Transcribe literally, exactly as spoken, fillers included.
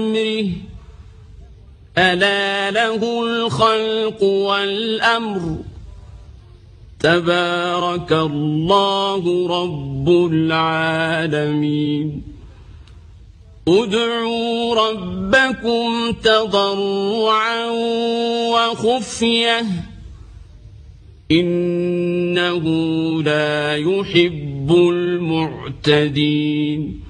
أمره ألا له الخلق والأمر تبارك الله رب العالمين ادعوا ربكم تضرعا وخفية إنه لا يحب المعتدين